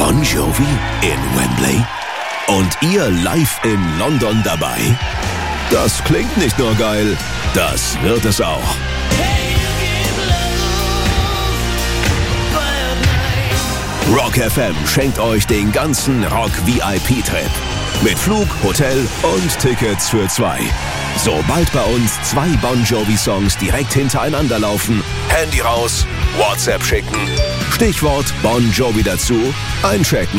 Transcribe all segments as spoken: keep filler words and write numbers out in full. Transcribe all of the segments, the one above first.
Bon Jovi in Wembley? Und ihr live in London dabei? Das klingt nicht nur geil, das wird es auch. Rock F M schenkt euch den ganzen Rock-V I P-Trip. Mit Flug, Hotel und Tickets für zwei. Sobald bei uns zwei Bon Jovi-Songs direkt hintereinander laufen, Handy raus, WhatsApp schicken, Stichwort Bon Jovi dazu, einchecken.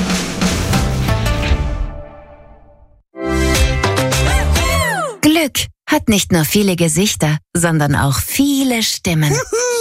Glück hat nicht nur viele Gesichter, sondern auch viele Stimmen.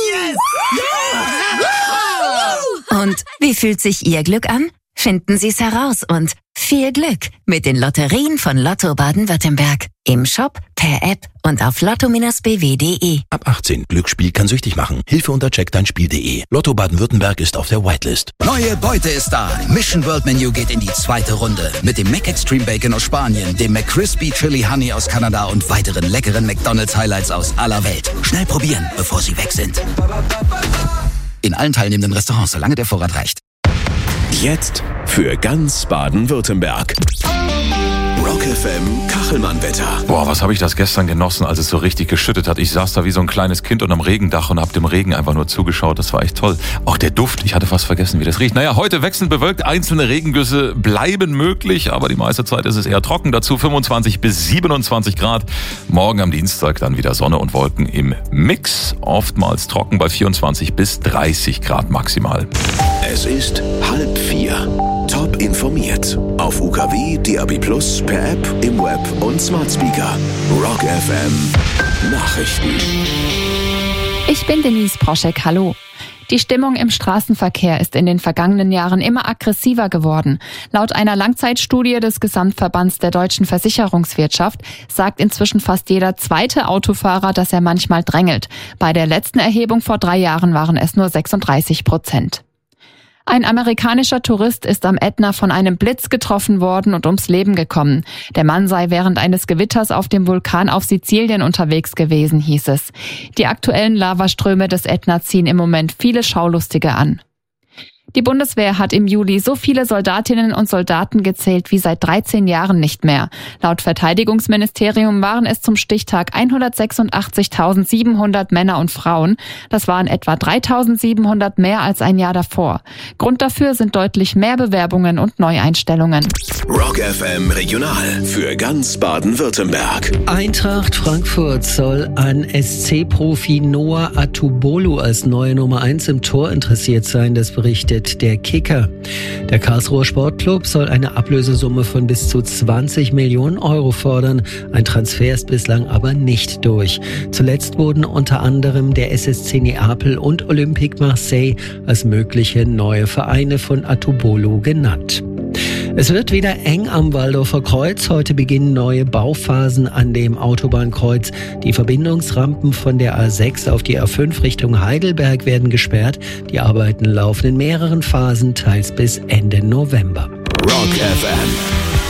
Und wie fühlt sich Ihr Glück an? Finden Sie es heraus und viel Glück mit den Lotterien von Lotto Baden-Württemberg. Im Shop, per App und auf lotto Bindestrich b w punkt d e. Ab achtzehn. Glücksspiel kann süchtig machen. Hilfe unter check dein spiel punkt d e. Lotto Baden-Württemberg ist auf der Whitelist. Neue Beute ist da. Mission World Menu geht in die zweite Runde. Mit dem Mac Extreme Bacon aus Spanien, dem McCrispy Chili Honey aus Kanada und weiteren leckeren McDonald's Highlights aus aller Welt. Schnell probieren, bevor sie weg sind. In allen teilnehmenden Restaurants, solange der Vorrat reicht. Jetzt für ganz Baden-Württemberg. Rock F M Kachelmann-Wetter. Boah, was habe ich das gestern genossen, als es so richtig geschüttet hat. Ich saß da wie so ein kleines Kind unterm Regendach und habe dem Regen einfach nur zugeschaut. Das war echt toll. Auch der Duft, ich hatte fast vergessen, wie das riecht. Naja, heute wechselnd bewölkt, einzelne Regengüsse bleiben möglich, aber die meiste Zeit ist es eher trocken. Dazu fünfundzwanzig bis siebenundzwanzig Grad. Morgen am Dienstag dann wieder Sonne und Wolken im Mix. Oftmals trocken bei vierundzwanzig bis dreißig Grad maximal. Es ist halb vier. Top informiert. Auf U K W, D A B Plus, per App, im Web und Smart Speaker. Rock F M Nachrichten. Ich bin Denise Proschek, hallo. Die Stimmung im Straßenverkehr ist in den vergangenen Jahren immer aggressiver geworden. Laut einer Langzeitstudie des Gesamtverbands der deutschen Versicherungswirtschaft sagt inzwischen fast jeder zweite Autofahrer, dass er manchmal drängelt. Bei der letzten Erhebung vor drei Jahren waren es nur sechsunddreißig Prozent. Ein amerikanischer Tourist ist am Ätna von einem Blitz getroffen worden und ums Leben gekommen. Der Mann sei während eines Gewitters auf dem Vulkan auf Sizilien unterwegs gewesen, hieß es. Die aktuellen Lavaströme des Ätna ziehen im Moment viele Schaulustige an. Die Bundeswehr hat im Juli so viele Soldatinnen und Soldaten gezählt wie seit dreizehn Jahren nicht mehr. Laut Verteidigungsministerium waren es zum Stichtag hundertsechsundachtzigtausendsiebenhundert Männer und Frauen. Das waren etwa dreitausendsiebenhundert mehr als ein Jahr davor. Grund dafür sind deutlich mehr Bewerbungen und Neueinstellungen. Rock F M Regional für ganz Baden-Württemberg. Eintracht Frankfurt soll an S C-Profi Noah Atubolu als neue Nummer eins im Tor interessiert sein, das berichtet der Kicker. Der Karlsruher Sportclub soll eine Ablösesumme von bis zu zwanzig Millionen Euro fordern. Ein Transfer ist bislang aber nicht durch. Zuletzt wurden unter anderem der S S C Neapel und Olympique Marseille als mögliche neue Vereine von Atubolu genannt. Es wird wieder eng am Waldorfer Kreuz. Heute beginnen neue Bauphasen an dem Autobahnkreuz. Die Verbindungsrampen von der A sechs auf die A fünf Richtung Heidelberg werden gesperrt. Die Arbeiten laufen in mehreren Phasen, teils bis Ende November. Rock F M.